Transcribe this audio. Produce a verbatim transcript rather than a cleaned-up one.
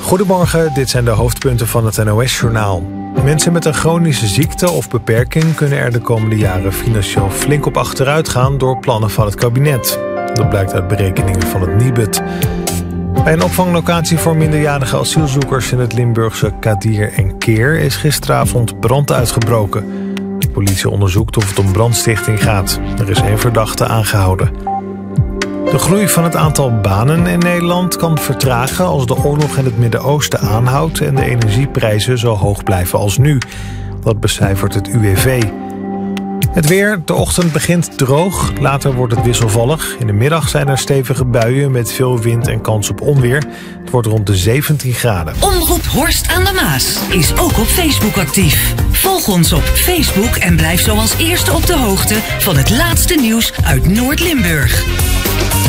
Goedemorgen, dit zijn de hoofdpunten van het N O S-journaal. Mensen met een chronische ziekte of beperking kunnen er de komende jaren financieel flink op achteruit gaan door plannen van het kabinet. Dat blijkt uit berekeningen van het Nibud. Bij een opvanglocatie voor minderjarige asielzoekers in het Limburgse Kadir en Keer is gisteravond brand uitgebroken. De politie onderzoekt of het om brandstichting gaat. Er is één verdachte aangehouden. De groei van het aantal banen in Nederland kan vertragen als de oorlog in het Midden-Oosten aanhoudt en de energieprijzen zo hoog blijven als nu. Dat becijfert het U W V. Het weer, de ochtend begint droog, later wordt het wisselvallig. In de middag zijn er stevige buien met veel wind en kans op onweer. Het wordt rond de zeventien graden. Omroep Horst aan de Maas is ook op Facebook actief. Volg ons op Facebook en blijf zo als eerste op de hoogte van het laatste nieuws uit Noord-Limburg.